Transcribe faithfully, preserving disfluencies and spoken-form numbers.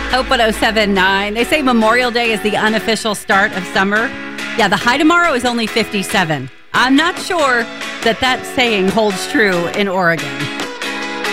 Hope one oh seven point nine. They say Memorial Day is the unofficial start of summer. Yeah, the high tomorrow is only fifty-seven. I'm not sure that that saying holds true in Oregon.